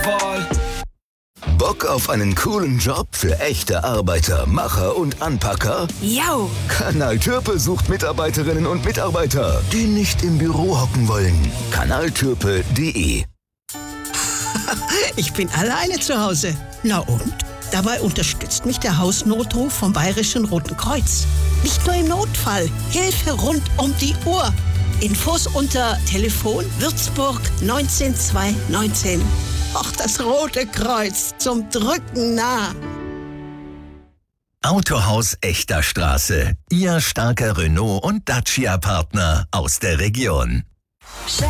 Bock auf einen coolen Job für echte Arbeiter, Macher und Anpacker? Jau! Kanal Türpe sucht Mitarbeiterinnen und Mitarbeiter, die nicht im Büro hocken wollen. Kanaltürpe.de. Ich bin alleine zu Hause. Na und? Dabei unterstützt mich der Hausnotruf vom Bayerischen Roten Kreuz. Nicht nur im Notfall, Hilfe rund um die Uhr. Infos unter Telefon Würzburg 19219. Ach, das Rote Kreuz, zum Drücken nah. Autohaus Echter Straße. Ihr starker Renault- und Dacia-Partner aus der Region. Chef